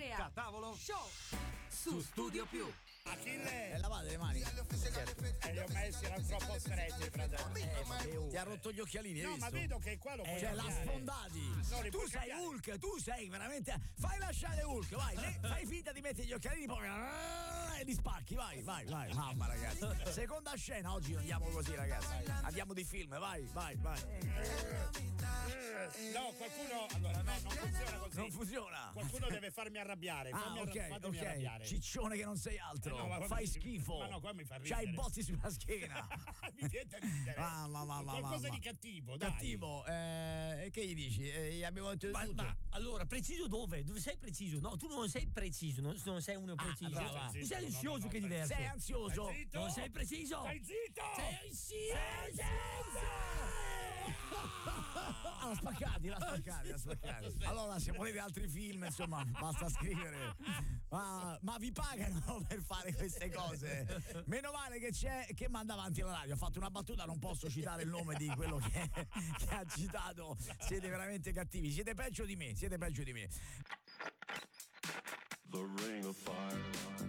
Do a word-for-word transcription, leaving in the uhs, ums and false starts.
Andrea. Tavolo Show su Studio Più. Achille, E lavate le mani. e li ho messi, erano troppo stretti, fratello. Eh, ti ha rotto gli occhialini, hai No, visto? ma vedo che qua lo puoi Cioè, l'ha cambiare. sfondati. No, li tu puoi sei cambiare. Hulk, tu sei veramente. Fai lasciare Hulk, vai. le- Fai finta di mettere gli occhialini, poi. E li spacchi, vai, vai, vai. Mamma, ragazzi. Seconda scena, oggi andiamo così, ragazzi. Andiamo di film, vai, vai, vai. No, qualcuno. Allora, no, non funziona così. Non funziona. Qualcuno deve farmi arrabbiare. Ah, Fammi arra- ok, fatemi ok. arrabbiare. Ciccione che non sei altro. Eh no, ma qua Fai mi- schifo. ma no, qua mi fa ridere. C'hai i bozzi sulla schiena. Mi viene a ridere. Mamma, mamma, Qualcosa mamma. di cattivo, dai. Cattivo, eh, che gli dici? Eh, gli abbiamo detto Ma, tutto. ma allora, preciso dove? Dove sei preciso? No, tu non sei preciso, non, non sei uno preciso. brava. Tu sei No, no, ansioso no, che è no, diverso. Sei ansioso? Stai zitto. Non sei preciso. Stai zitto! Sei ansioso. Ah, l'ha spaccati, l'ha spaccati, l'ha spaccati. Allora, se volete altri film, insomma, basta scrivere. Ma, ma vi pagano per fare queste cose? Meno male che c'è che manda avanti la radio. Ha fatto una battuta, non posso citare il nome di quello che, che ha citato. Siete veramente cattivi, siete peggio di me, siete peggio di me. The Ring of Fire.